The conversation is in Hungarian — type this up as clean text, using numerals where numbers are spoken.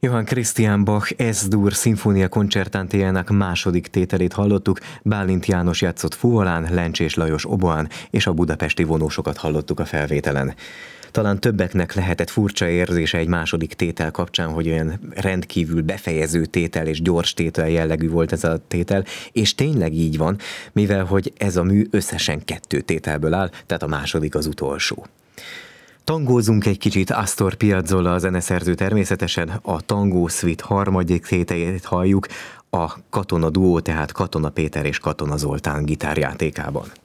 Johann Christian Bach S-dur Sinfonia Concertantéjának második tételét hallottuk, Bálint János játszott fuvolán, Lencsés Lajos oboán, és a budapesti vonósokat hallottuk a felvételen. Talán többeknek lehetett furcsa érzése egy második tétel kapcsán, hogy olyan rendkívül befejező tétel és gyors tétel jellegű volt ez a tétel, és tényleg így van, mivel hogy ez a mű összesen 2 tételből áll, tehát a második az utolsó. Tangózunk egy kicsit, Astor Piazzolla a zeneszerző természetesen, a Tangó Suite harmadik tételét halljuk, a Katona duó, tehát Katona Péter és Katona Zoltán gitárjátékában.